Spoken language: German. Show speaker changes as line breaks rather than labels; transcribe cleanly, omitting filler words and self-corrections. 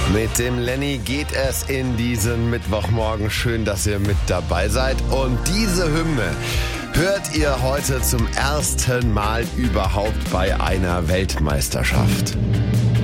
Mit dem Lenny geht es in diesen Mittwochmorgen. Schön, dass ihr mit dabei seid. Und diese Hymne hört ihr heute zum ersten Mal überhaupt bei einer Weltmeisterschaft.